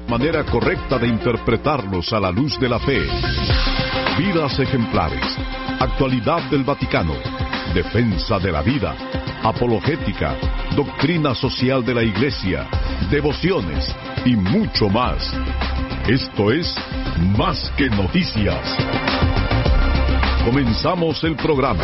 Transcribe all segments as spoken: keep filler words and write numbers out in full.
manera correcta de interpretarlos a la luz de la fe. Vidas ejemplares, actualidad del Vaticano, defensa de la vida, apologética, doctrina social de la Iglesia, devociones y mucho más. Esto es Más que Noticias. Comenzamos el programa.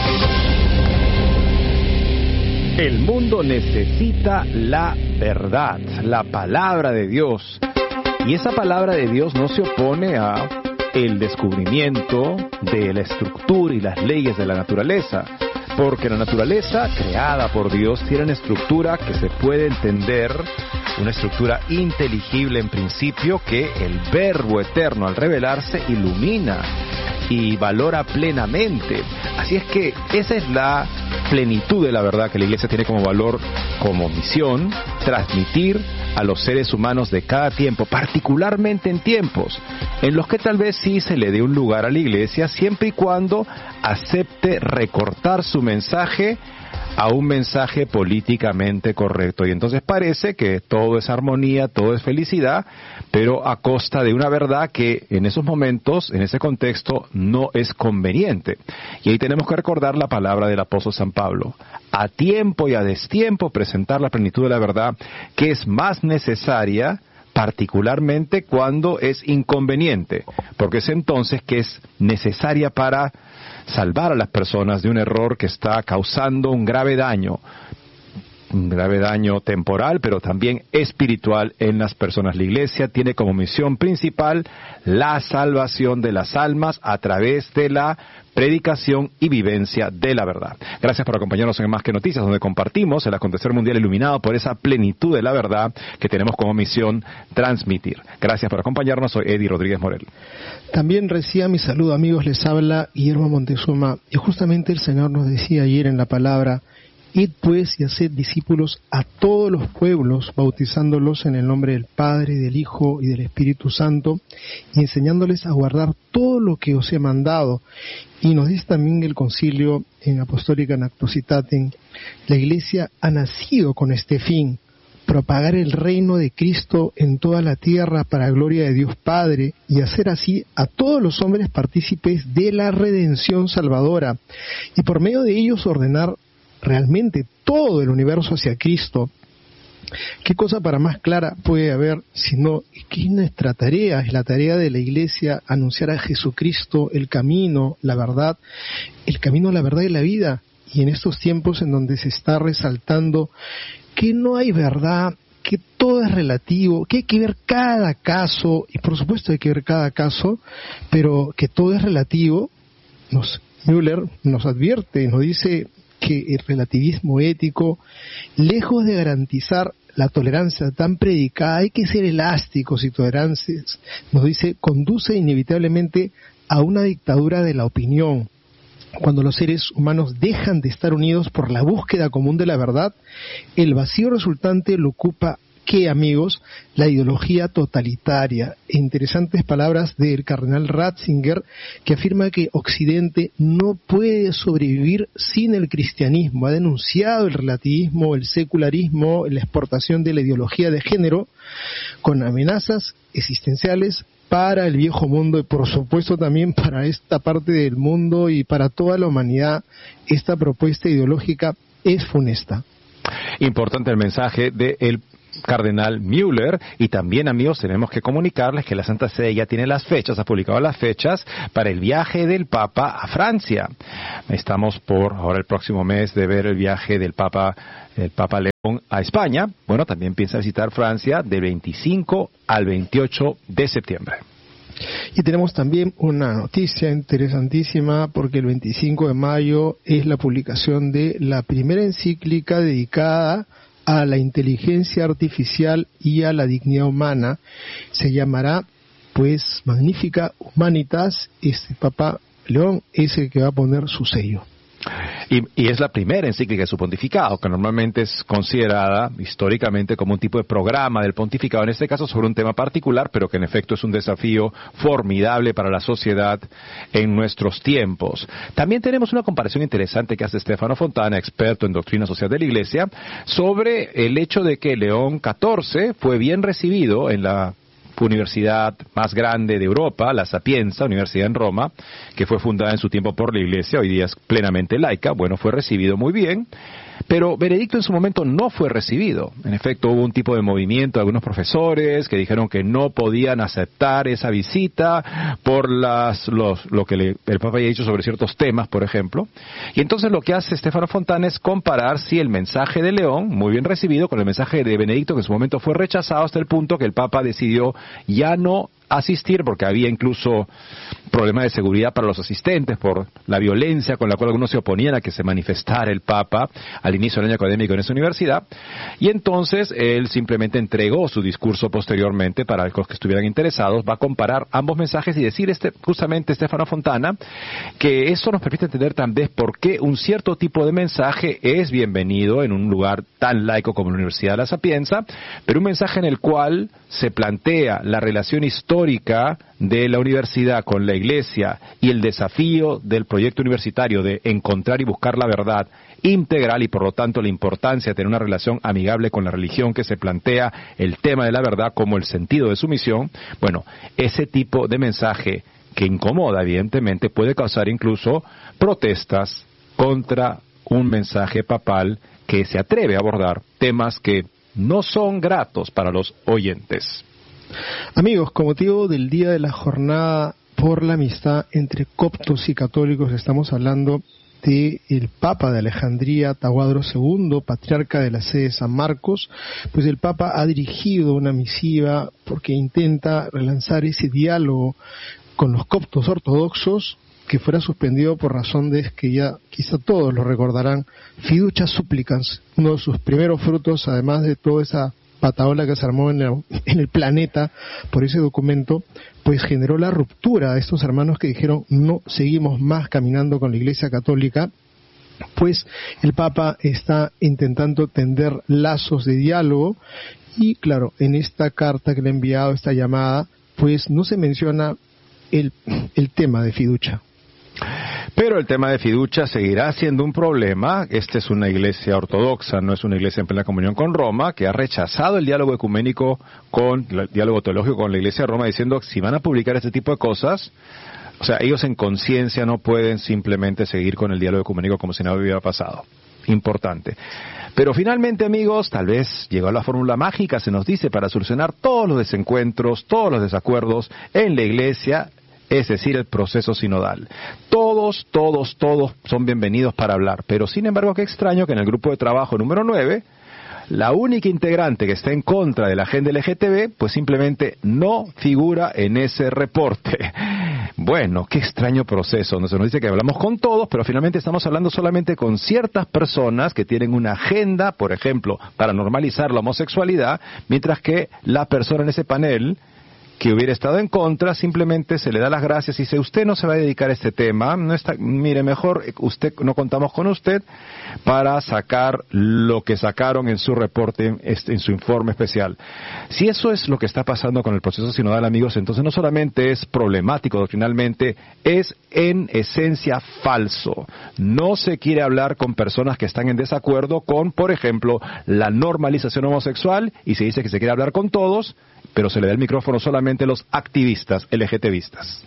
El mundo necesita la verdad, la palabra de Dios. Y esa palabra de Dios no se opone a el descubrimiento de la estructura y las leyes de la naturaleza. Porque la naturaleza, creada por Dios, tiene una estructura que se puede entender, una estructura inteligible en principio, que el Verbo eterno al revelarse ilumina y valora plenamente. Así es que esa es la plenitud de la verdad que la Iglesia tiene como valor, como misión, transmitir a los seres humanos de cada tiempo, particularmente en tiempos en los que tal vez sí se le dé un lugar a la Iglesia, siempre y cuando acepte recortar su mensaje a un mensaje políticamente correcto. Y entonces parece que todo es armonía, todo es felicidad, pero a costa de una verdad que en esos momentos, en ese contexto, no es conveniente. Y ahí tenemos que recordar la palabra del apóstol San Pablo: a tiempo y a destiempo presentar la plenitud de la verdad, que es más necesaria particularmente cuando es inconveniente, porque es entonces que es necesaria para salvar a las personas de un error que está causando un grave daño, un grave daño temporal, pero también espiritual en las personas. La Iglesia tiene como misión principal la salvación de las almas a través de la predicación y vivencia de la verdad. Gracias por acompañarnos en Más que Noticias, donde compartimos el acontecer mundial iluminado por esa plenitud de la verdad que tenemos como misión transmitir. Gracias por acompañarnos. Soy Eddie Rodríguez Morel. También reciba mi saludo, amigos. Les habla Guillermo Montezuma. Y justamente el Señor nos decía ayer en la palabra: id pues y haced discípulos a todos los pueblos, bautizándolos en el nombre del Padre, del Hijo y del Espíritu Santo, y enseñándoles a guardar todo lo que os he mandado. Y nos dice también el concilio en Apostólica Nactu Citatem: la Iglesia ha nacido con este fin, propagar el reino de Cristo en toda la tierra para gloria de Dios Padre, y hacer así a todos los hombres partícipes de la redención salvadora, y por medio de ellos ordenar realmente todo el universo hacia Cristo. ¿Qué cosa para más clara puede haber sino que es nuestra tarea, es la tarea de la Iglesia, anunciar a Jesucristo, el camino, la verdad, el camino, la verdad y la vida? Y en estos tiempos en donde se está resaltando que no hay verdad, que todo es relativo, que hay que ver cada caso, y por supuesto hay que ver cada caso, pero que todo es relativo, nos, Müller nos advierte, nos dice que el relativismo ético, lejos de garantizar la tolerancia tan predicada, hay que ser elásticos y tolerantes, nos dice, conduce inevitablemente a una dictadura de la opinión. Cuando los seres humanos dejan de estar unidos por la búsqueda común de la verdad, el vacío resultante lo ocupa, ¿qué, amigos? La ideología totalitaria. Interesantes palabras del cardenal Ratzinger, que afirma que Occidente no puede sobrevivir sin el cristianismo. Ha denunciado el relativismo, el secularismo, la exportación de la ideología de género, con amenazas existenciales para el viejo mundo y por supuesto también para esta parte del mundo y para toda la humanidad. Esta propuesta ideológica es funesta. Importante el mensaje del cardenal Müller, y también, amigos, tenemos que comunicarles que la Santa Sede ya tiene las fechas, ha publicado las fechas para el viaje del Papa a Francia. Estamos por ahora el próximo mes de ver el viaje del Papa, el Papa León a España. Bueno, también piensa visitar Francia del veinticinco al veintiocho de septiembre. Y tenemos también una noticia interesantísima, porque el veinticinco de mayo es la publicación de la primera encíclica dedicada a la inteligencia artificial y a la dignidad humana. Se llamará, pues, Magnificat Humanitas. Este Papa León es el que va a poner su sello. Y, y es la primera encíclica de su pontificado, que normalmente es considerada históricamente como un tipo de programa del pontificado, en este caso sobre un tema particular, pero que en efecto es un desafío formidable para la sociedad en nuestros tiempos. También tenemos una comparación interesante que hace Stefano Fontana, experto en doctrina social de la Iglesia, sobre el hecho de que León catorce fue bien recibido en la universidad más grande de Europa, la Sapienza, universidad en Roma, que fue fundada en su tiempo por la Iglesia, hoy día es plenamente laica, bueno, fue recibido muy bien, pero Benedicto en su momento no fue recibido. En efecto, hubo un tipo de movimiento de algunos profesores que dijeron que no podían aceptar esa visita por las, los, lo que le, el Papa había dicho sobre ciertos temas, por ejemplo. Y entonces lo que hace Stefano Fontana es comparar si el mensaje de León, muy bien recibido, con el mensaje de Benedicto, que en su momento fue rechazado hasta el punto que el Papa decidió ya no asistir, porque había incluso problemas de seguridad para los asistentes por la violencia con la cual algunos se oponían a que se manifestara el Papa al inicio del año académico en esa universidad, y entonces él simplemente entregó su discurso posteriormente para los que estuvieran interesados. Va a comparar ambos mensajes y decir este, justamente Stefano Fontana que eso nos permite entender también por qué un cierto tipo de mensaje es bienvenido en un lugar tan laico como la Universidad de la Sapienza, pero un mensaje en el cual se plantea la relación histórica de la universidad con la Iglesia y el desafío del proyecto universitario de encontrar y buscar la verdad integral, y por lo tanto la importancia de tener una relación amigable con la religión que se plantea el tema de la verdad como el sentido de su misión. Bueno, ese tipo de mensaje que incomoda evidentemente puede causar incluso protestas contra un mensaje papal que se atreve a abordar temas que no son gratos para los oyentes. Amigos, con motivo del día de la jornada por la amistad entre coptos y católicos, estamos hablando de el Papa de Alejandría, Tahuadro segundo, patriarca de la sede de San Marcos. Pues el Papa ha dirigido una misiva porque intenta relanzar ese diálogo con los coptos ortodoxos, que fuera suspendido por razón de que ya quizá todos lo recordarán, Fiducia Supplicans, uno de sus primeros frutos, además de toda esa pataola que se armó en el, en el planeta por ese documento, pues generó la ruptura de estos hermanos que dijeron no seguimos más caminando con la Iglesia Católica. Pues el Papa está intentando tender lazos de diálogo y claro, en esta carta que le ha enviado, esta llamada, pues no se menciona el, el tema de Fiducia. Pero el tema de Fiducia seguirá siendo un problema. Esta es una iglesia ortodoxa, no es una iglesia en plena comunión con Roma, que ha rechazado el diálogo ecuménico con el diálogo teológico con la Iglesia de Roma, diciendo que si van a publicar este tipo de cosas, o sea, ellos en conciencia no pueden simplemente seguir con el diálogo ecuménico como si nada hubiera pasado. Importante. Pero finalmente, amigos, tal vez llegó la fórmula mágica, se nos dice, para solucionar todos los desencuentros, todos los desacuerdos en la iglesia, es decir, el proceso sinodal. Todos, todos, todos son bienvenidos para hablar, pero sin embargo, qué extraño que en el grupo de trabajo número nueve, la única integrante que está en contra de la agenda L G T B, pues simplemente no figura en ese reporte. Bueno, qué extraño proceso, donde se nos dice que hablamos con todos, pero finalmente estamos hablando solamente con ciertas personas que tienen una agenda, por ejemplo, para normalizar la homosexualidad, mientras que la persona en ese panel que hubiera estado en contra, simplemente se le da las gracias y dice, usted no se va a dedicar a este tema, no está, mire, mejor usted, no contamos con usted para sacar lo que sacaron en su reporte, en su informe especial. Si eso es lo que está pasando con el proceso sinodal, amigos, entonces no solamente es problemático doctrinalmente, es en esencia falso. No se quiere hablar con personas que están en desacuerdo con, por ejemplo, la normalización homosexual, y se dice que se quiere hablar con todos, pero se le da el micrófono solamente a los activistas LGTBistas.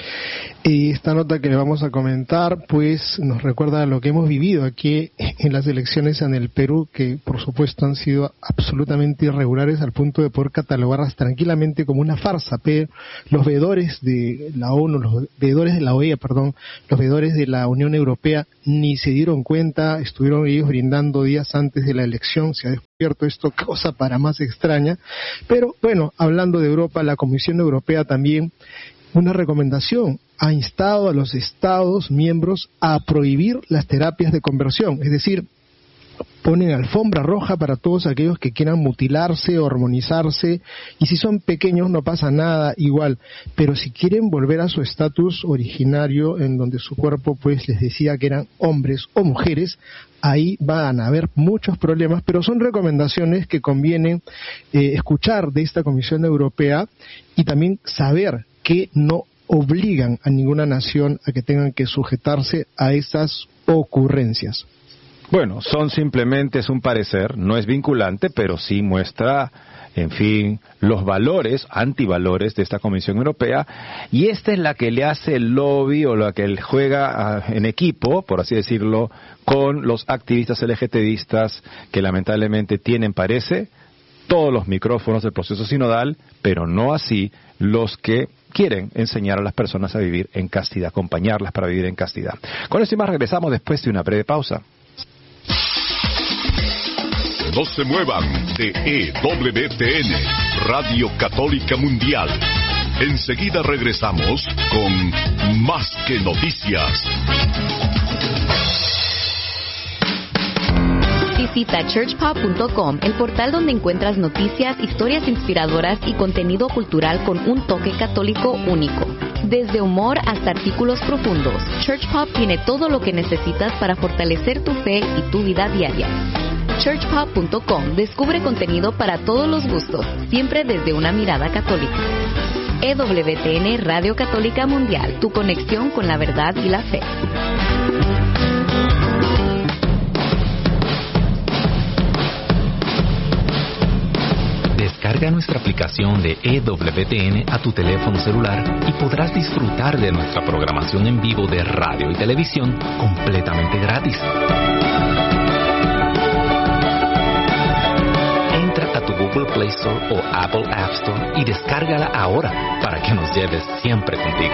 Y esta nota que le vamos a comentar, pues nos recuerda lo que hemos vivido aquí en las elecciones en el Perú, que por supuesto han sido absolutamente irregulares al punto de poder catalogarlas tranquilamente como una farsa. Pero los veedores de la ONU, los veedores de la O E A, perdón, los veedores de la Unión Europea ni se dieron cuenta, estuvieron ellos brindando días antes de la elección, se ha descubierto esto, cosa para más extraña. Pero bueno, hablando de Europa, la Comisión Europea también, una recomendación, ha instado a los Estados miembros a prohibir las terapias de conversión, es decir, ponen alfombra roja para todos aquellos que quieran mutilarse, hormonizarse, y si son pequeños no pasa nada igual, pero si quieren volver a su estatus originario, en donde su cuerpo pues les decía que eran hombres o mujeres, ahí van a haber muchos problemas, pero son recomendaciones que conviene eh, escuchar de esta Comisión Europea y también saber que no obligan a ninguna nación a que tengan que sujetarse a esas ocurrencias. Bueno, son simplemente, es un parecer, no es vinculante, pero sí muestra en fin, los valores, antivalores de esta Comisión Europea, y esta es la que le hace el lobby o la que juega en equipo, por así decirlo, con los activistas LGTBistas que lamentablemente tienen, parece, todos los micrófonos del proceso sinodal, pero no así los que quieren enseñar a las personas a vivir en castidad, acompañarlas para vivir en castidad. Con esto y más regresamos después de una breve pausa. No se muevan de E W T N, Radio Católica Mundial. Enseguida regresamos con Más que Noticias. Visita church pop punto com, el portal donde encuentras noticias, historias inspiradoras y contenido cultural con un toque católico único. Desde humor hasta artículos profundos, Church Pop tiene todo lo que necesitas para fortalecer tu fe y tu vida diaria. church pop punto com descubre contenido para todos los gustos, siempre desde una mirada católica. E W T N Radio Católica Mundial, tu conexión con la verdad y la fe. Descarga nuestra aplicación de E W T N a tu teléfono celular y podrás disfrutar de nuestra programación en vivo de radio y televisión completamente gratis. Entra a tu Google Play Store o Apple App Store y descárgala ahora para que nos lleves siempre contigo.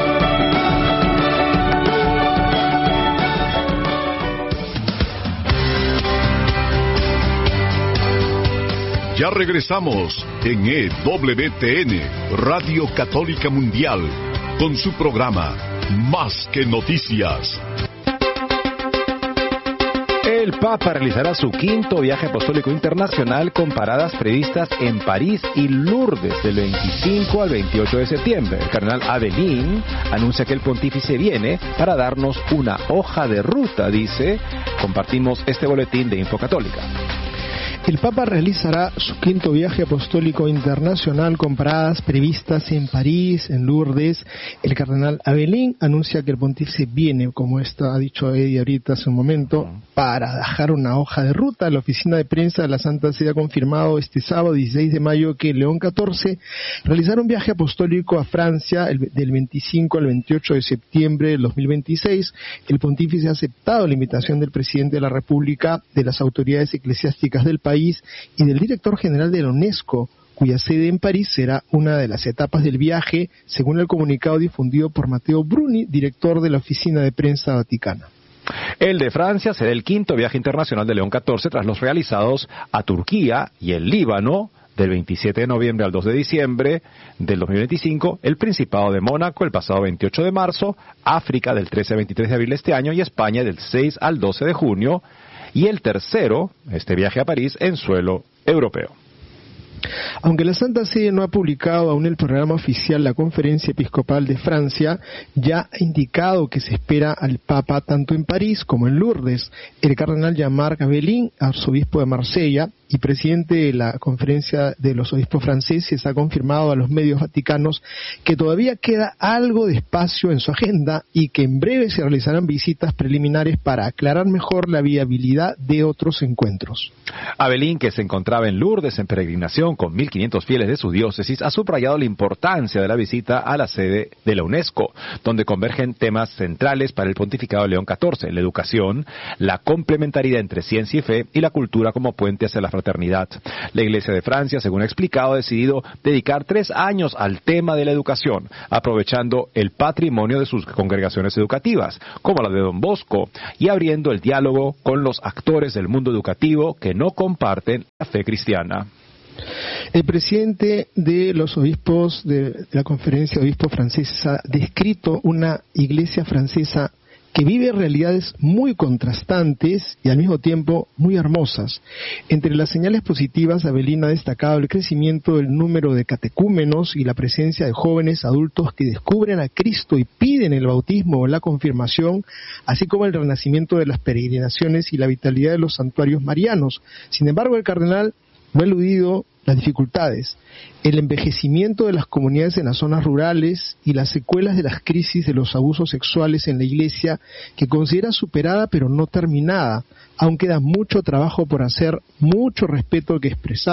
Ya regresamos en E W T N, Radio Católica Mundial, con su programa Más que Noticias. El Papa realizará su quinto viaje apostólico internacional con paradas previstas en París y Lourdes del veinticinco al veintiocho de septiembre. El cardenal Abelín anuncia que el pontífice viene para darnos una hoja de ruta, dice. Compartimos este boletín de Info Católica. El Papa realizará su quinto viaje apostólico internacional con paradas previstas en París, en Lourdes. El cardenal Abelín anuncia que el pontífice viene, como esto ha dicho Eddie ahorita hace un momento, para dejar una hoja de ruta. La oficina de prensa de la Santa Sede ha confirmado este sábado dieciséis de mayo que León catorce realizará un viaje apostólico a Francia el, del veinticinco al veintiocho de septiembre del dos mil veintiséis. El pontífice ha aceptado la invitación del presidente de la República, de las autoridades eclesiásticas del país y del director general de la UNESCO, cuya sede en París será una de las etapas del viaje, según el comunicado difundido por Matteo Bruni, director de la Oficina de Prensa Vaticana. El de Francia será el quinto viaje internacional de León catorce tras los realizados a Turquía y el Líbano del veintisiete de noviembre al dos de diciembre del dos mil veinticinco, el Principado de Mónaco el pasado veintiocho de marzo, África del trece al veintitrés de abril de este año y España del seis al doce de junio, y el tercero, este viaje a París, en suelo europeo. Aunque la Santa Sede no ha publicado aún el programa oficial, la Conferencia Episcopal de Francia ya ha indicado que se espera al Papa tanto en París como en Lourdes. El cardenal Jean-Marc Abelín, arzobispo de Marsella y presidente de la Conferencia de los Obispos Franceses, ha confirmado a los medios vaticanos que todavía queda algo de espacio en su agenda y que en breve se realizarán visitas preliminares para aclarar mejor la viabilidad de otros encuentros. Abelín, que se encontraba en Lourdes en peregrinación con mil quinientos fieles de su diócesis, ha subrayado la importancia de la visita a la sede de la UNESCO, donde convergen temas centrales para el pontificado de León catorce, la educación, la complementariedad entre ciencia y fe y la cultura como puente hacia la fraternidad. La Iglesia de Francia, según ha explicado, ha decidido dedicar tres años al tema de la educación, aprovechando el patrimonio de sus congregaciones educativas, como la de Don Bosco, y abriendo el diálogo con los actores del mundo educativo que no comparten la fe cristiana. El presidente de los obispos de la Conferencia de Obispos Franceses ha descrito una iglesia francesa que vive realidades muy contrastantes y al mismo tiempo muy hermosas. Entre las señales positivas, Abelín ha destacado el crecimiento del número de catecúmenos y la presencia de jóvenes adultos que descubren a Cristo y piden el bautismo o la confirmación, así como el renacimiento de las peregrinaciones y la vitalidad de los santuarios marianos. Sin embargo, el cardenal no ha eludido las dificultades, el envejecimiento de las comunidades en las zonas rurales y las secuelas de las crisis de los abusos sexuales en la Iglesia, que considera superada pero no terminada. Aún queda mucho trabajo por hacer, mucho respeto que expresar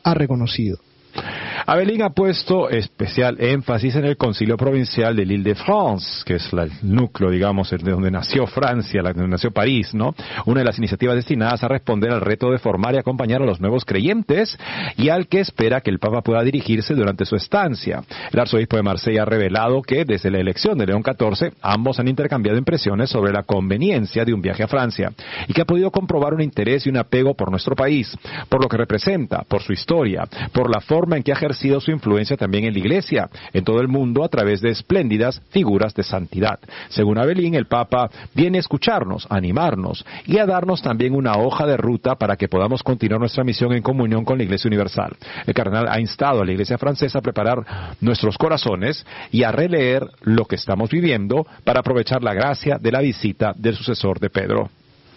ha reconocido. Abelín ha puesto especial énfasis en el Concilio Provincial de l'Île-de-France, que es la, el núcleo, digamos, de donde nació Francia, la, donde nació París, ¿no? Una de las iniciativas destinadas a responder al reto de formar y acompañar a los nuevos creyentes y al que espera que el Papa pueda dirigirse durante su estancia. El arzobispo de Marsella ha revelado que desde la elección de León catorce, ambos han intercambiado impresiones sobre la conveniencia de un viaje a Francia y que ha podido comprobar un interés y un apego por nuestro país, por lo que representa, por su historia, por la forma en que ha ejercido su influencia también en la Iglesia, en todo el mundo, a través de espléndidas figuras de santidad. Según Abelín, el Papa viene a escucharnos, a animarnos y a darnos también una hoja de ruta para que podamos continuar nuestra misión en comunión con la Iglesia Universal. El cardenal ha instado a la Iglesia francesa a preparar nuestros corazones y a releer lo que estamos viviendo para aprovechar la gracia de la visita del sucesor de Pedro.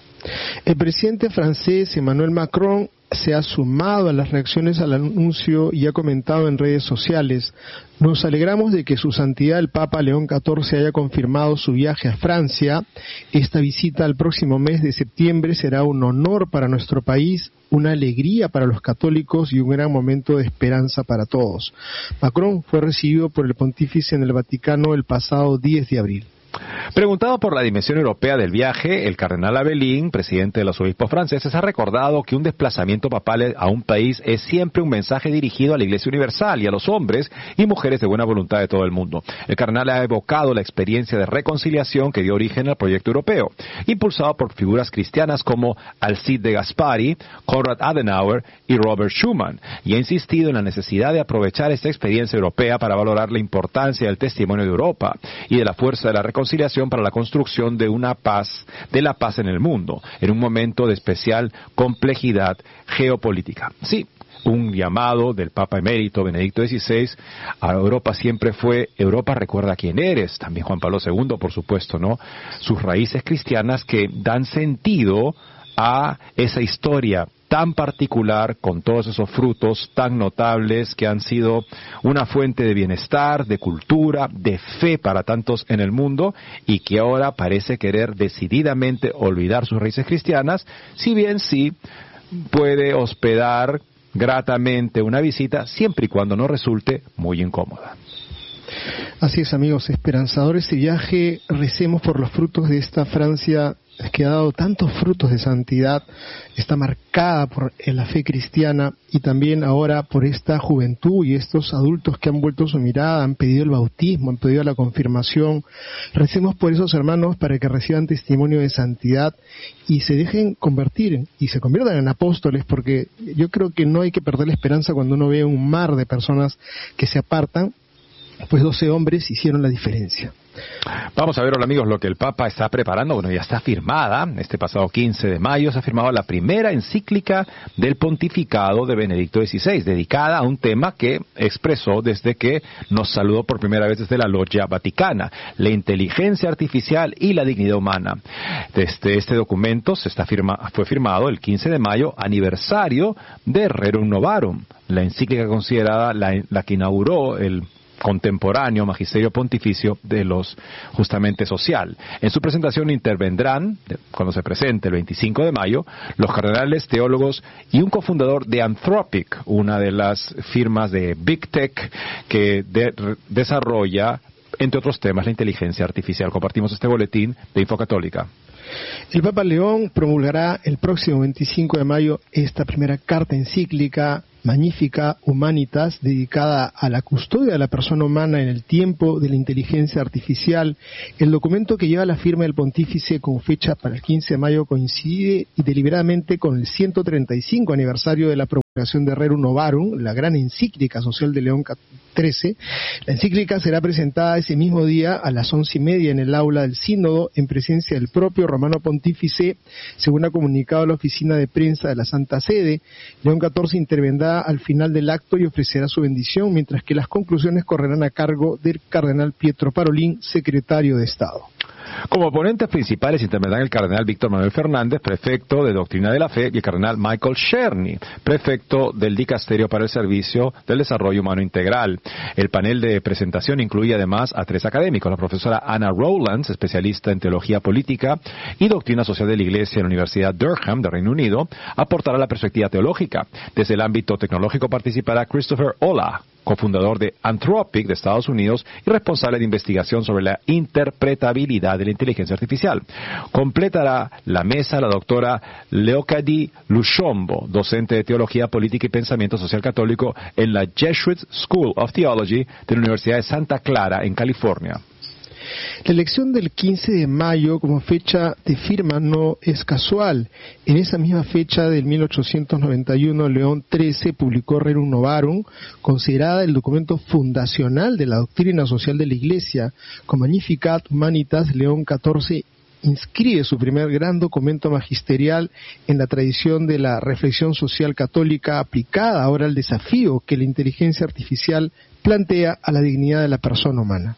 El presidente francés Emmanuel Macron se ha sumado a las reacciones al anuncio y ha comentado en redes sociales: nos alegramos de que su santidad el Papa León catorce haya confirmado su viaje a Francia. Esta visita al próximo mes de septiembre será un honor para nuestro país, una alegría para los católicos y un gran momento de esperanza para todos. Macron fue recibido por el pontífice en el Vaticano el pasado diez de abril. Preguntado por la dimensión europea del viaje, el cardenal Abelín, presidente de los obispos franceses, ha recordado que un desplazamiento papal a un país es siempre un mensaje dirigido a la Iglesia Universal y a los hombres y mujeres de buena voluntad de todo el mundo. El cardenal ha evocado la experiencia de reconciliación que dio origen al proyecto europeo, impulsado por figuras cristianas como Alcide de Gasperi, Konrad Adenauer y Robert Schuman, y ha insistido en la necesidad de aprovechar esta experiencia europea para valorar la importancia del testimonio de Europa y de la fuerza de la reconciliación para la construcción de una paz, de la paz en el mundo, en un momento de especial complejidad geopolítica. Sí, un llamado del Papa emérito Benedicto dieciséis a Europa siempre fue: Europa, recuerda quién eres. También Juan Pablo segundo, por supuesto, ¿no? Sus raíces cristianas que dan sentido a esa historia tan particular, con todos esos frutos tan notables que han sido una fuente de bienestar, de cultura, de fe para tantos en el mundo, y que ahora parece querer decididamente olvidar sus raíces cristianas, si bien sí puede hospedar gratamente una visita, siempre y cuando no resulte muy incómoda. Así es, amigos, esperanzador este viaje. Recemos por los frutos de esta Francia que ha dado tantos frutos de santidad, está marcada por la fe cristiana, y también ahora por esta juventud y estos adultos que han vuelto su mirada, han pedido el bautismo, han pedido la confirmación. Recemos por esos hermanos para que reciban testimonio de santidad y se dejen convertir y se conviertan en apóstoles, porque yo creo que no hay que perder la esperanza cuando uno ve un mar de personas que se apartan. Pues doce hombres hicieron la diferencia. Vamos a ver, hola amigos, lo que el Papa está preparando. Bueno, ya está firmada. Este pasado quince de mayo se ha firmado la primera encíclica del pontificado de Benedicto dieciséis, dedicada a un tema que expresó desde que nos saludó por primera vez desde la Logia Vaticana: la inteligencia artificial y la dignidad humana. Desde este documento se está firma, fue firmado el quince de mayo, aniversario de Rerum Novarum, la encíclica considerada la, la que inauguró el contemporáneo magisterio pontificio de los justamente social. En su presentación intervendrán, cuando se presente el veinticinco de mayo, los cardenales, teólogos y un cofundador de Anthropic, una de las firmas de Big Tech que de, desarrolla, entre otros temas, la inteligencia artificial. Compartimos este boletín de Infocatólica. El Papa León promulgará el próximo veinticinco de mayo esta primera carta encíclica Magnificat Humanitas, dedicada a la custodia de la persona humana en el tiempo de la inteligencia artificial. El documento, que lleva la firma del pontífice con fecha para el quince de mayo, coincide y deliberadamente con el ciento treinta y cinco aniversario de la promulgación de Rerum Novarum, la gran encíclica social de León trece. La encíclica será presentada ese mismo día a las once y media en el aula del sínodo, en presencia del propio romano pontífice, según ha comunicado la oficina de prensa de la Santa Sede. León catorce intervendrá al final del acto y ofrecerá su bendición, mientras que las conclusiones correrán a cargo del cardenal Pietro Parolin, secretario de Estado. Como ponentes principales intervendrán el cardenal Víctor Manuel Fernández, prefecto de Doctrina de la Fe, y el cardenal Michael Cherny, prefecto del Dicasterio para el Servicio del Desarrollo Humano Integral. El panel de presentación incluye además a tres académicos: la profesora Anna Rowlands, especialista en teología política y doctrina social de la Iglesia en la Universidad Durham de Reino Unido, aportará la perspectiva teológica. Desde el ámbito tecnológico participará Christopher Olah, cofundador de Anthropic de Estados Unidos y responsable de investigación sobre la interpretabilidad de la inteligencia artificial. Completará la mesa la doctora Leocadie Lushombo, docente de Teología Política y Pensamiento Social Católico en la Jesuit School of Theology de la Universidad de Santa Clara, en California. La elección del quince de mayo como fecha de firma no es casual. En esa misma fecha del mil ochocientos noventa y uno, León trece publicó Rerum Novarum, considerada el documento fundacional de la doctrina social de la Iglesia. Con Magnificat Humanitas, León catorce inscribe su primer gran documento magisterial en la tradición de la reflexión social católica aplicada ahora al desafío que la inteligencia artificial plantea a la dignidad de la persona humana.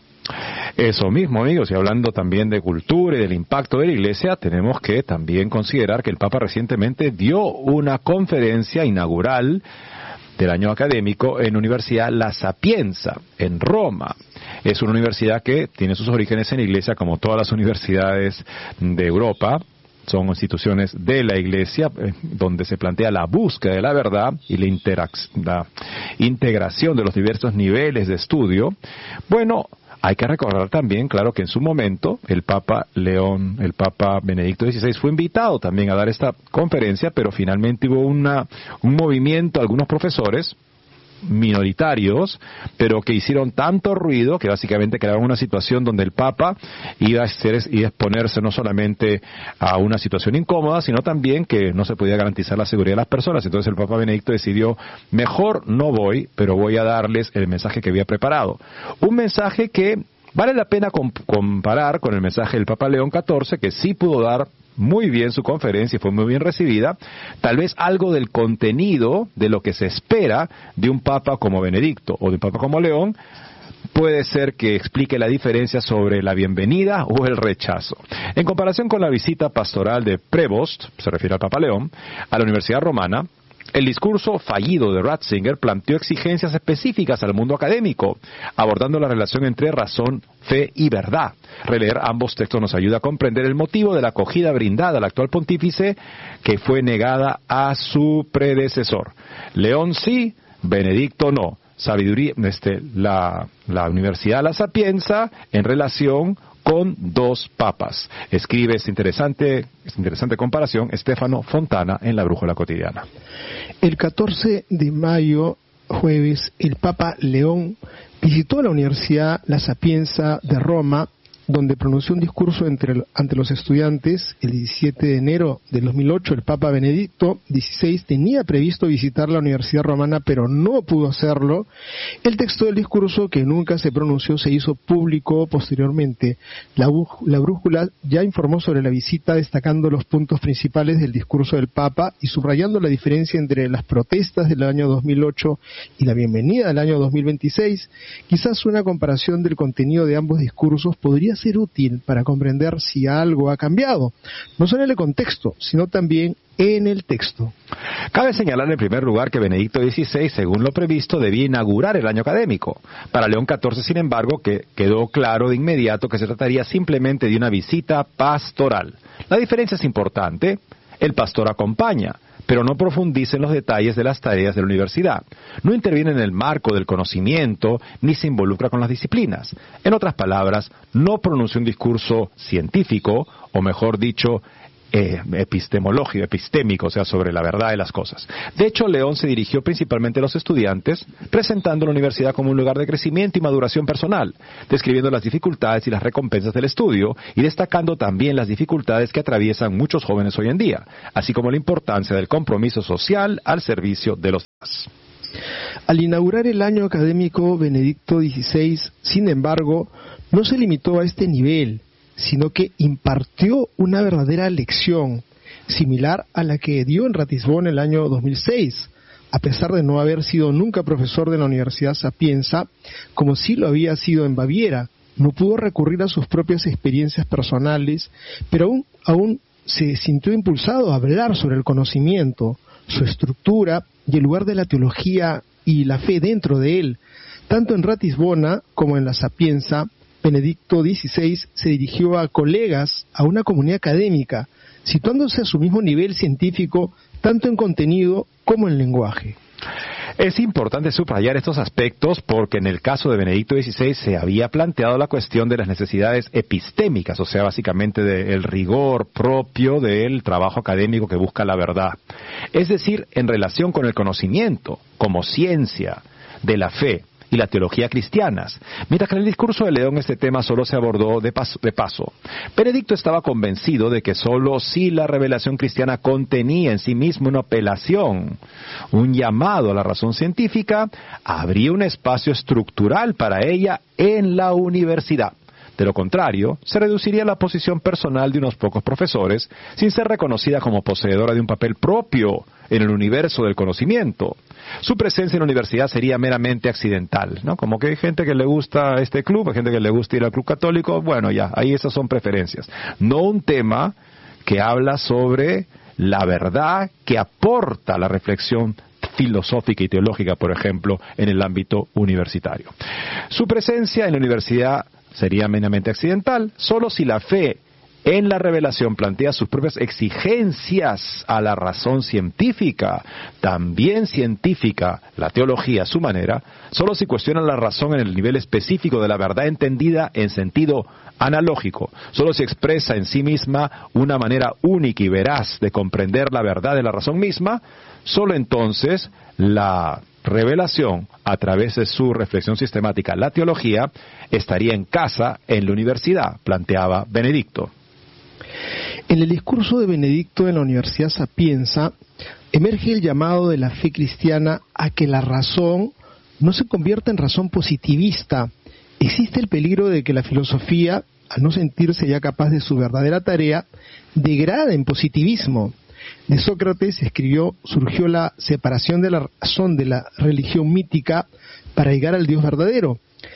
Eso mismo, amigos, y hablando también de cultura y del impacto de la Iglesia, tenemos que también considerar que el Papa recientemente dio una conferencia inaugural del año académico en la Universidad La Sapienza, en Roma. Es una universidad que tiene sus orígenes en la Iglesia, como todas las universidades de Europa. Son instituciones de la Iglesia eh, donde se plantea la búsqueda de la verdad y la, interac- la integración de los diversos niveles de estudio. Bueno, hay que recordar también, claro, que en su momento el Papa León, el Papa Benedicto dieciséis fue invitado también a dar esta conferencia, pero finalmente hubo una, un movimiento, algunos profesores minoritarios, pero que hicieron tanto ruido que básicamente crearon una situación donde el Papa iba a, ser, iba a exponerse no solamente a una situación incómoda, sino también que no se podía garantizar la seguridad de las personas. Entonces el Papa Benedicto decidió, mejor no voy, pero voy a darles el mensaje que había preparado. Un mensaje que vale la pena comp- comparar con el mensaje del Papa León catorce, que sí pudo dar muy bien su conferencia y fue muy bien recibida. Tal vez algo del contenido de lo que se espera de un Papa como Benedicto o de un Papa como León puede ser que explique la diferencia sobre la bienvenida o el rechazo. En comparación con la visita pastoral de Prevost, se refiere al Papa León, a la Universidad Romana, el discurso fallido de Ratzinger planteó exigencias específicas al mundo académico, abordando la relación entre razón, fe y verdad. Releer ambos textos nos ayuda a comprender el motivo de la acogida brindada al actual pontífice, que fue negada a su predecesor. León sí, Benedicto no. Sabiduría, este, la, la Universidad La Sapienza en relación con dos papas. Escribe esta interesante, esta interesante comparación Stefano Fontana en La Brújula Cotidiana. El catorce de mayo, jueves, el Papa León visitó la Universidad La Sapienza de Roma, donde pronunció un discurso entre, ante los estudiantes. El diecisiete de enero de dos mil ocho, el Papa Benedicto dieciséis tenía previsto visitar la Universidad Romana, pero no pudo hacerlo. El texto del discurso, que nunca se pronunció, se hizo público posteriormente. La, la Brújula ya informó sobre la visita, destacando los puntos principales del discurso del Papa y subrayando la diferencia entre las protestas del año dos mil ocho y la bienvenida del año dos mil veintiséis. Quizás una comparación del contenido de ambos discursos podría ser útil para comprender si algo ha cambiado, no solo en el contexto, sino también en el texto. Cabe señalar en primer lugar que Benedicto dieciséis, según lo previsto, debía inaugurar el año académico. Para León catorce, sin embargo, que quedó claro de inmediato que se trataría simplemente de una visita pastoral. La diferencia es importante. El pastor acompaña, pero no profundiza en los detalles de las tareas de la universidad. No interviene en el marco del conocimiento, ni se involucra con las disciplinas. En otras palabras, no pronuncia un discurso científico, o mejor dicho, Eh, epistemológico, epistémico, o sea, sobre la verdad de las cosas. De hecho, León se dirigió principalmente a los estudiantes, presentando la universidad como un lugar de crecimiento y maduración personal, describiendo las dificultades y las recompensas del estudio, y destacando también las dificultades que atraviesan muchos jóvenes hoy en día, así como la importancia del compromiso social al servicio de los demás. Al inaugurar el año académico, Benedicto dieciséis, sin embargo, no se limitó a este nivel, sino que impartió una verdadera lección, similar a la que dio en Ratisbona el año dos mil seis, a pesar de no haber sido nunca profesor de la Universidad Sapienza, como sí lo había sido en Baviera. no pudo recurrir a sus propias experiencias personales, pero aún, aún se sintió impulsado a hablar sobre el conocimiento, su estructura y el lugar de la teología y la fe dentro de él. Tanto en Ratisbona como en la Sapienza, Benedicto dieciséis se dirigió a colegas, a una comunidad académica, situándose a su mismo nivel científico, tanto en contenido como en lenguaje. Es importante subrayar estos aspectos porque en el caso de Benedicto dieciséis se había planteado la cuestión de las necesidades epistémicas, o sea, básicamente del rigor propio del trabajo académico que busca la verdad. Es decir, en relación con el conocimiento, como ciencia de la fe y la teología cristianas, mientras que en el discurso de León este tema solo se abordó de paso, de paso. Benedicto estaba convencido de que solo si la revelación cristiana contenía en sí misma una apelación, un llamado a la razón científica, habría un espacio estructural para ella en la universidad. De lo contrario, se reduciría la posición personal de unos pocos profesores, sin ser reconocida como poseedora de un papel propio en el universo del conocimiento. Su presencia en la universidad sería meramente accidental, ¿no? Como que hay gente que le gusta este club, hay gente que le gusta ir al club católico, bueno, ya, ahí esas son preferencias. No un tema que habla sobre la verdad que aporta la reflexión filosófica y teológica, por ejemplo, en el ámbito universitario. Su presencia en la universidad sería meramente accidental, solo si la fe en la revelación plantea sus propias exigencias a la razón científica, también científica, la teología a su manera, solo si cuestiona la razón en el nivel específico de la verdad entendida en sentido analógico, solo si expresa en sí misma una manera única y veraz de comprender la verdad de la razón misma, solo entonces la revelación, a través de su reflexión sistemática, la teología, estaría en casa en la universidad, planteaba Benedicto. En el discurso de Benedicto en la Universidad Sapienza, emerge el llamado de la fe cristiana a que la razón no se convierta en razón positivista. Existe el peligro de que la filosofía, al no sentirse ya capaz de su verdadera tarea, degrade en positivismo. De Sócrates escribió, surgió la separación de la razón de la religión mítica para llegar al Dios verdadero.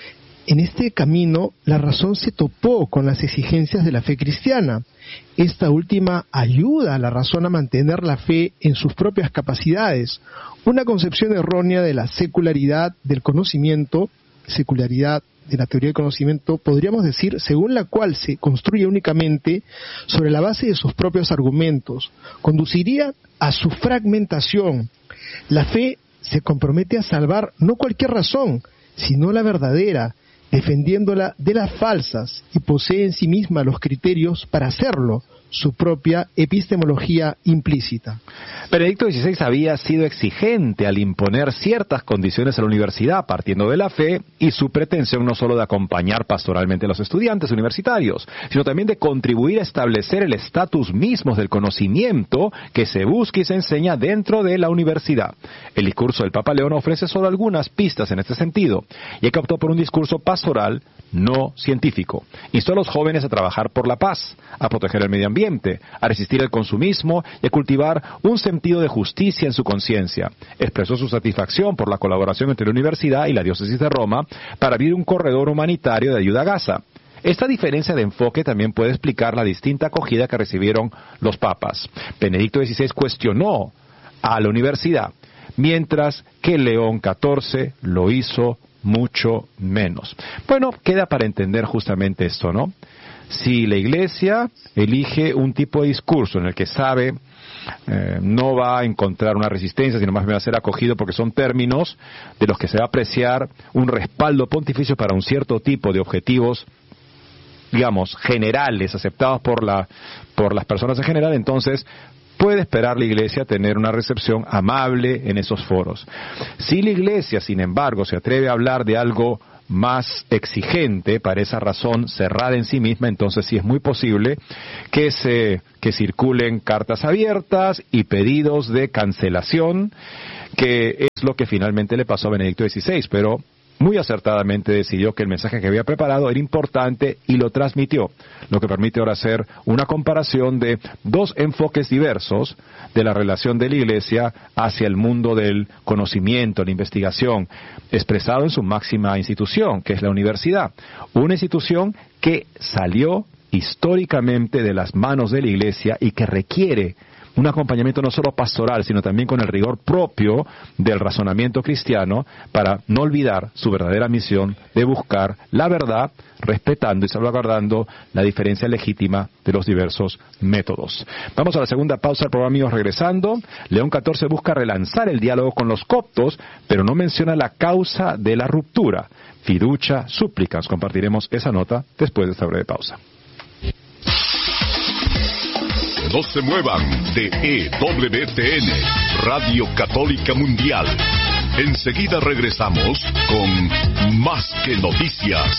En este camino, la razón se topó con las exigencias de la fe cristiana. Esta última ayuda a la razón a mantener la fe en sus propias capacidades. Una concepción errónea de la secularidad del conocimiento, secularidad de la teoría del conocimiento, podríamos decir, según la cual se construye únicamente sobre la base de sus propios argumentos, conduciría a su fragmentación. La fe se compromete a salvar no cualquier razón, sino la verdadera, defendiéndola de las falsas, y posee en sí misma los criterios para hacerlo, su propia epistemología implícita. Benedicto dieciséis había sido exigente al imponer ciertas condiciones a la universidad, partiendo de la fe y su pretensión no solo de acompañar pastoralmente a los estudiantes universitarios, sino también de contribuir a establecer el estatus mismo del conocimiento que se busca y se enseña dentro de la universidad. El discurso del Papa León ofrece solo algunas pistas en este sentido, y que optó por un discurso pastoral no científico. Instó a los jóvenes a trabajar por la paz, a proteger el medio ambiente, a resistir el consumismo y a cultivar un sentido de justicia en su conciencia. Expresó su satisfacción por la colaboración entre la universidad y la diócesis de Roma para abrir un corredor humanitario de ayuda a Gaza. Esta diferencia de enfoque también puede explicar la distinta acogida que recibieron los papas. Benedicto dieciséis cuestionó a la universidad, mientras que León catorce lo hizo mucho menos. Bueno, queda para entender justamente esto, ¿no? Si la Iglesia elige un tipo de discurso en el que sabe eh, no va a encontrar una resistencia, sino más bien va a ser acogido porque son términos de los que se va a apreciar un respaldo pontificio para un cierto tipo de objetivos, digamos, generales, aceptados por la por las personas en general, entonces puede esperar la Iglesia tener una recepción amable en esos foros. Si la Iglesia, sin embargo, se atreve a hablar de algo más exigente para esa razón cerrada en sí misma, entonces sí es muy posible que se que circulen cartas abiertas y pedidos de cancelación, que es lo que finalmente le pasó a Benedicto dieciséis, pero muy acertadamente decidió que el mensaje que había preparado era importante y lo transmitió, lo que permite ahora hacer una comparación de dos enfoques diversos de la relación de la Iglesia hacia el mundo del conocimiento, la investigación, expresado en su máxima institución, que es la universidad. Una institución que salió históricamente de las manos de la Iglesia y que requiere un acompañamiento no solo pastoral, sino también con el rigor propio del razonamiento cristiano para no olvidar su verdadera misión de buscar la verdad, respetando y salvaguardando la diferencia legítima de los diversos métodos. Vamos a la segunda pausa del programa, amigos. Regresando, León catorce busca relanzar el diálogo con los coptos, pero no menciona la causa de la ruptura. Fiducia, súplicas. Compartiremos esa nota después de esta breve pausa. No se muevan de E W T N, Radio Católica Mundial. Enseguida regresamos con Más que Noticias.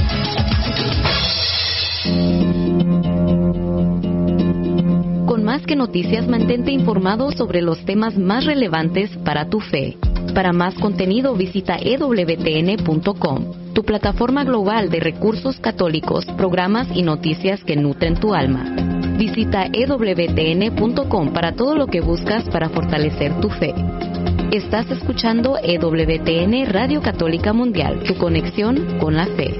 Con Más que Noticias, mantente informado sobre los temas más relevantes para tu fe. Para más contenido visita E W T N punto com, tu plataforma global de recursos católicos, programas y noticias que nutren tu alma. Visita E W T N punto com para todo lo que buscas para fortalecer tu fe. Estás escuchando E W T N Radio Católica Mundial, tu conexión con la fe.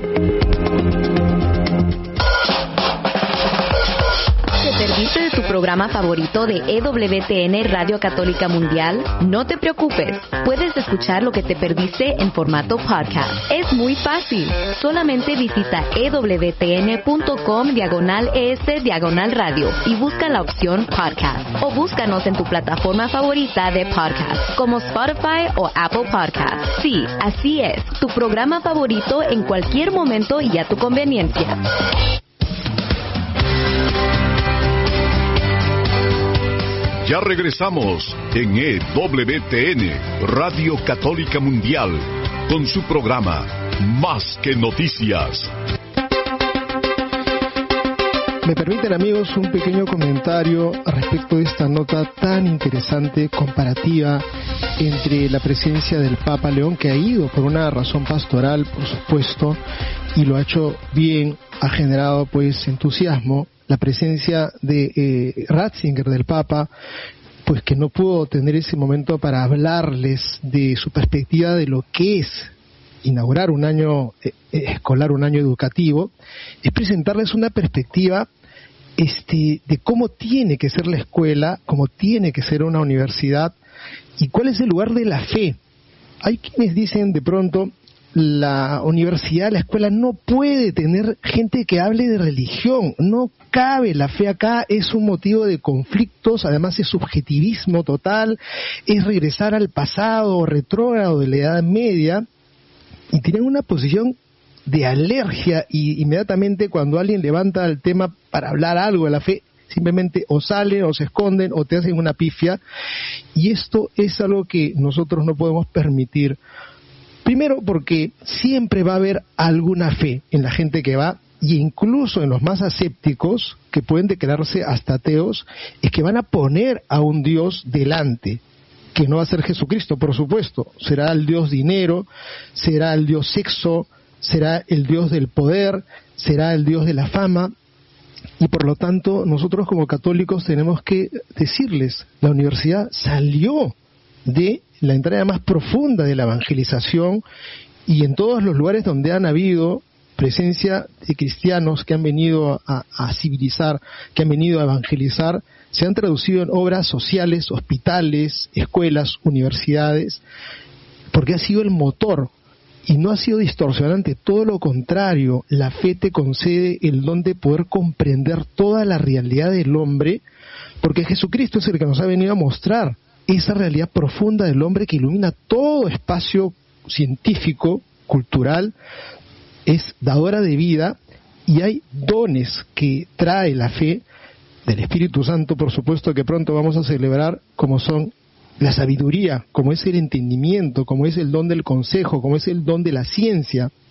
¿Te perdiste de tu programa favorito de E W T N Radio Católica Mundial? No te preocupes, puedes escuchar lo que te perdiste en formato podcast. Es muy fácil, solamente visita E W T N punto com diagonal E S diagonal radio y busca la opción podcast. O búscanos en tu plataforma favorita de podcast, como Spotify o Apple Podcast. Sí, así es, tu programa favorito en cualquier momento y a tu conveniencia. Ya regresamos en E W T N, Radio Católica Mundial, con su programa Más que Noticias. Me permiten, amigos, un pequeño comentario respecto de esta nota tan interesante, comparativa, entre la presencia del Papa León, que ha ido por una razón pastoral, por supuesto, y lo ha hecho bien, ha generado pues entusiasmo. La presencia de eh, Ratzinger, del Papa, pues que no pudo tener ese momento para hablarles de su perspectiva de lo que es inaugurar un año eh, escolar, un año educativo, es presentarles una perspectiva este, de cómo tiene que ser la escuela, cómo tiene que ser una universidad y cuál es el lugar de la fe. Hay quienes dicen de pronto, la universidad, la escuela no puede tener gente que hable de religión, no cabe, la fe acá es un motivo de conflictos, además es subjetivismo total, es regresar al pasado retrógrado de la Edad Media, y tienen una posición de alergia, y inmediatamente cuando alguien levanta el tema para hablar algo de la fe, simplemente o salen o se esconden o te hacen una pifia, y esto es algo que nosotros no podemos permitir. Primero porque siempre va a haber alguna fe en la gente que va, y incluso en los más asépticos, que pueden declararse hasta ateos, es que van a poner a un Dios delante, que no va a ser Jesucristo, por supuesto. Será el Dios dinero, será el Dios sexo, será el Dios del poder, será el Dios de la fama, y por lo tanto nosotros como católicos tenemos que decirles, la universidad salió de la entrada más profunda de la evangelización, y en todos los lugares donde han habido presencia de cristianos que han venido a, a civilizar, que han venido a evangelizar, se han traducido en obras sociales, hospitales, escuelas, universidades, porque ha sido el motor y no ha sido distorsionante, todo lo contrario. La fe te concede el don de poder comprender toda la realidad del hombre, porque Jesucristo es el que nos ha venido a mostrar esa realidad profunda del hombre que ilumina todo espacio científico, cultural, es dadora de vida, y hay dones que trae la fe del Espíritu Santo, por supuesto, que pronto vamos a celebrar, como son la sabiduría, como es el entendimiento, como es el don del consejo, como es el don de la ciencia,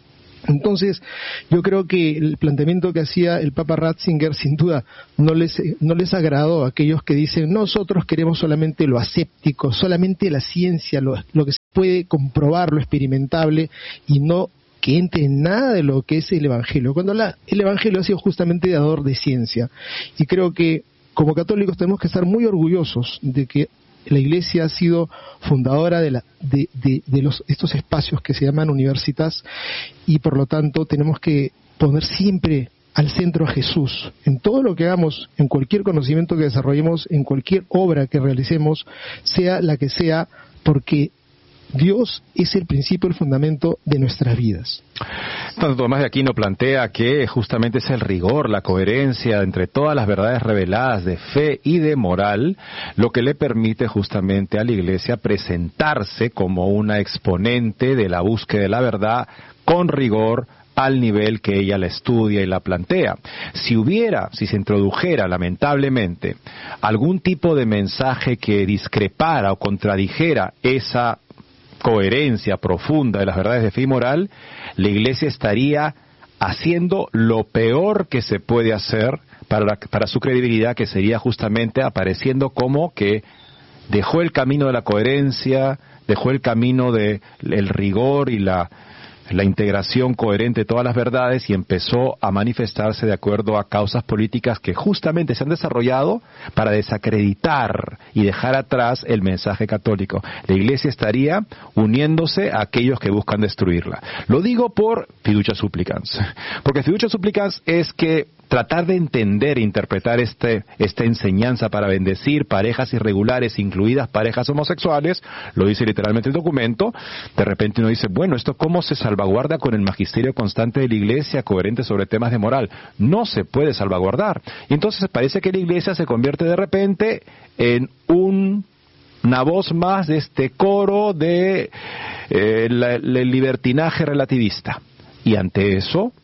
Entonces, yo creo que el planteamiento que hacía el Papa Ratzinger, sin duda, no les, no les agradó a aquellos que dicen, nosotros queremos solamente lo aséptico, solamente la ciencia, lo, lo que se puede comprobar, lo experimentable, y no que entre en nada de lo que es el Evangelio, cuando la, el Evangelio ha sido justamente dador de ciencia. Y creo que como católicos tenemos que estar muy orgullosos de que la Iglesia ha sido fundadora de, la, de, de, de los, estos espacios que se llaman universitas, y por lo tanto tenemos que poner siempre al centro a Jesús en todo lo que hagamos, en cualquier conocimiento que desarrollemos, en cualquier obra que realicemos, sea la que sea, porque Dios es el principio, el fundamento de nuestras vidas. Santo Tomás de Aquino plantea que justamente es el rigor, la coherencia entre todas las verdades reveladas de fe y de moral, lo que le permite justamente a la Iglesia presentarse como una exponente de la búsqueda de la verdad con rigor, al nivel que ella la estudia y la plantea. Si hubiera, si se introdujera lamentablemente algún tipo de mensaje que discrepara o contradijera esa coherencia profunda de las verdades de fe y moral, la Iglesia estaría haciendo lo peor que se puede hacer para, para su credibilidad, que sería justamente apareciendo como que dejó el camino de la coherencia, dejó el camino del rigor y la la integración coherente de todas las verdades, y empezó a manifestarse de acuerdo a causas políticas que justamente se han desarrollado para desacreditar y dejar atrás el mensaje católico. La Iglesia estaría uniéndose a aquellos que buscan destruirla. Lo digo por fiducia supplicans, porque fiducia supplicans es que tratar de entender e interpretar este, esta enseñanza para bendecir parejas irregulares, incluidas parejas homosexuales, lo dice literalmente el documento. De repente uno dice, bueno, ¿esto cómo se salvaguarda con el magisterio constante de la Iglesia, coherente sobre temas de moral? No se puede salvaguardar. Y entonces parece que la Iglesia se convierte de repente en un... una voz más de este coro de eh, la, el libertinaje relativista. Y ante eso,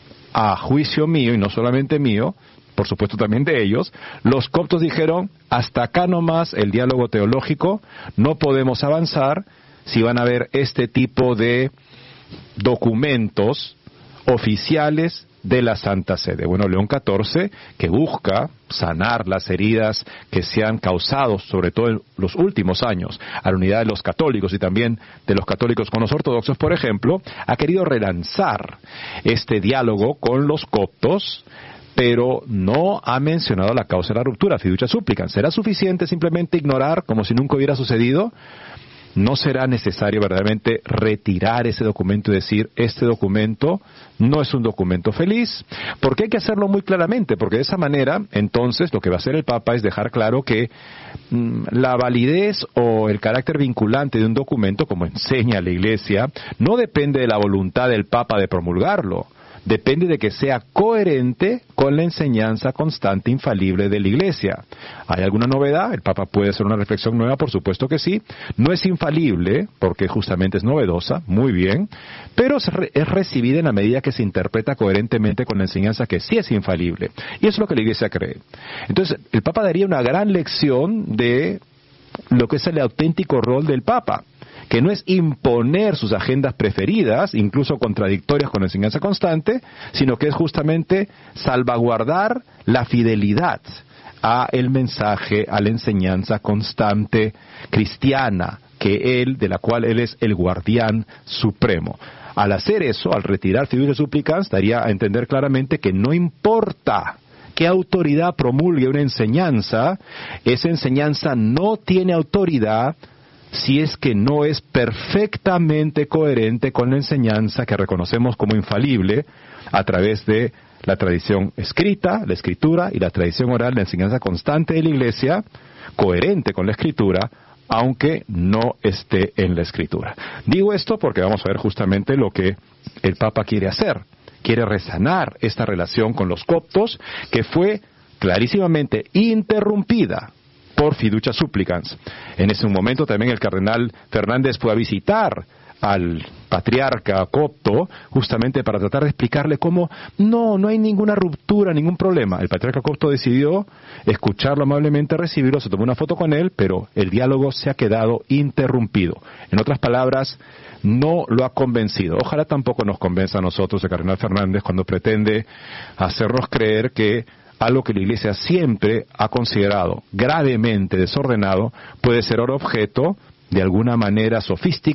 a juicio mío, y no solamente mío, por supuesto también de ellos, los coptos dijeron, hasta acá nomás el diálogo teológico, no podemos avanzar si van a haber este tipo de documentos oficiales de la Santa Sede. Bueno, León catorce, que busca sanar las heridas que se han causado, sobre todo en los últimos años, a la unidad de los católicos y también de los católicos con los ortodoxos, por ejemplo, ha querido relanzar este diálogo con los coptos, pero no ha mencionado la causa de la ruptura, fiducia supplicans. ¿Será suficiente simplemente ignorar como si nunca hubiera sucedido? ¿No será necesario verdaderamente retirar ese documento y decir, este documento no es un documento feliz? Porque hay que hacerlo muy claramente, porque de esa manera, entonces, lo que va a hacer el Papa es dejar claro que mmm, la validez o el carácter vinculante de un documento, como enseña la Iglesia, no depende de la voluntad del Papa de promulgarlo. Depende de que sea coherente con la enseñanza constante, infalible de la Iglesia. ¿Hay alguna novedad? El Papa puede hacer una reflexión nueva, por supuesto que sí. No es infalible, porque justamente es novedosa, muy bien, pero es recibida en la medida que se interpreta coherentemente con la enseñanza que sí es infalible. Y eso es lo que la Iglesia cree. Entonces, el Papa daría una gran lección de lo que es el auténtico rol del Papa, que no es imponer sus agendas preferidas, incluso contradictorias con la enseñanza constante, sino que es justamente salvaguardar la fidelidad a el mensaje, a la enseñanza constante cristiana, que él, de la cual él es el guardián supremo. Al hacer eso, al retirar fiducia supplicans, daría a entender claramente que no importa qué autoridad promulgue una enseñanza, esa enseñanza no tiene autoridad si es que no es perfectamente coherente con la enseñanza que reconocemos como infalible a través de la tradición escrita, la escritura y la tradición oral, la enseñanza constante de la Iglesia, coherente con la escritura, aunque no esté en la escritura. Digo esto porque vamos a ver justamente lo que el Papa quiere hacer. Quiere resanar esta relación con los coptos, que fue clarísimamente interrumpida por fiducia supplicans. En ese momento también el cardenal Fernández fue a visitar al patriarca copto, justamente para tratar de explicarle cómo no, no hay ninguna ruptura, ningún problema. El patriarca copto decidió escucharlo amablemente, recibirlo, se tomó una foto con él, pero el diálogo se ha quedado interrumpido. En otras palabras, no lo ha convencido. Ojalá tampoco nos convenza a nosotros, el cardenal Fernández, cuando pretende hacernos creer que algo que la Iglesia siempre ha considerado gravemente desordenado puede ser ahora objeto de alguna manera sofística